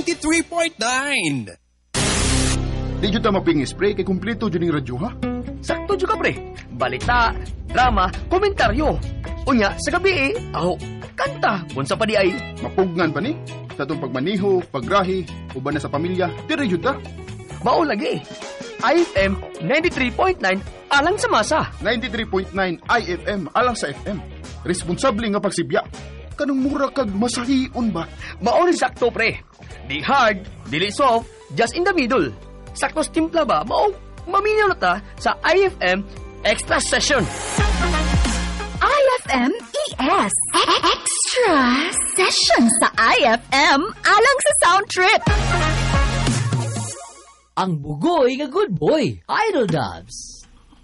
93.9. Di dyan ta maping-spray kay kumpleto dyan yung radyo, ha? Sakto juga pre. Balita, drama, komentaryo. Unya, sa gabi kanta. Unsa pa di ay. Mapugnan pa ni? Sa itong pagmaniho, pagrahi, uban na sa pamilya, dire dyan ta. Mao lagi. IFM 93.9 alang sa masa. 93.9 IFM alang sa FM. Responsable nga pagsibya. Kanang mura kag masahion ba? Mao ni sakto pre. Di hard, dili soft, just in the middle. Sakto timpla ba? Mao maminaw na ta sa IFM Extra Session. IFM ES Extra Session sa IFM alang sa Sound Trip. Ang bugoy nga good boy, Idol Dubs.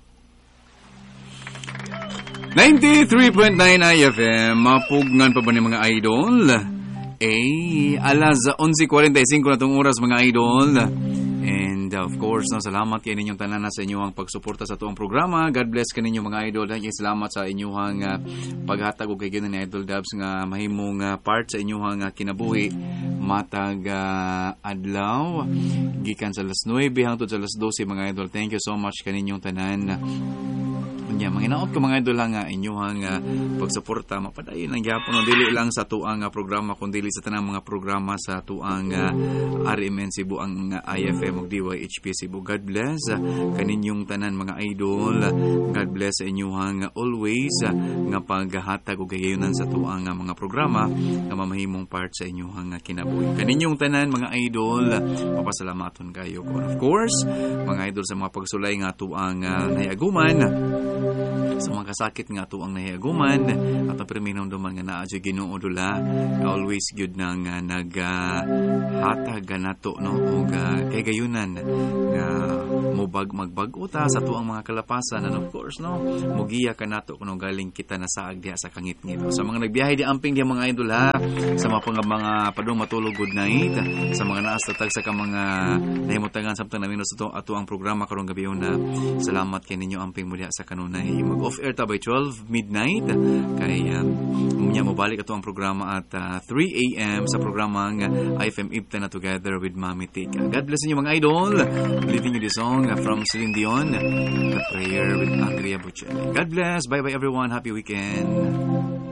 93.9 IFM, mapugnan pa ba ni mga idol? Alas 11:45 na itong oras mga idol. And of course, salamat kayo ninyong tanan sa inyong pagsuporta sa tuwang programa. God bless ka ninyo mga idol. Salamat sa inyong paghatag o kayo ni Idol Dubs nga mahimong part sa inyong kinabuhi. Matag adlaw. Gikan sa alas 9 hangtod sa alas 12 mga idol. Thank you so much kaninyong tanan. Mga inaot ko mga idol nga inyong pagsuporta mapadayon lang gyapon dili lang sa tuang programa kundi sa tanang mga programa sa tuang RMN Cebu ang IFM ug DYHP Cebu. God bless kaninyong tanan mga idol. God bless sa inyong always nga paghatag og gayunan sa tuang mga programa nga mamahimong part sa inyong kinabuhi. Kaninyong tanan mga idol, papasalamaton kayo ko. Of course, mga idol sa mga pagsulay nga tuang nahiaguman sa mga kasakit nga to ang nahiaguman at ang perminong duman nga naa Ginoo dula always gyud nang naghatag nato no og kay gayunan nga magbag-o ta sa tuang mga kalapasan and of course no mugiya ka nato kuno galing kita nasaag diha sa kangit-ngit. Sa mga nagbiyahe di amping diha mga idol ha, sa mga padung matulog good night, sa mga naas tatag sa mga nahimutangan samtang namin sa ato ang programa karong gabi na salamat kay ninyo amping mo diha sa kanunay. Mag-off-air ta by 12 midnight kay unya mobalik ato ang programa at 3 a.m. sa programang IFM Ibta na Together with Mami Tika. God bless inyo mga idol. Leaving you the song from Celine Dion, The Prayer with Andrea Bocelli. God bless. Bye-bye everyone. Happy weekend.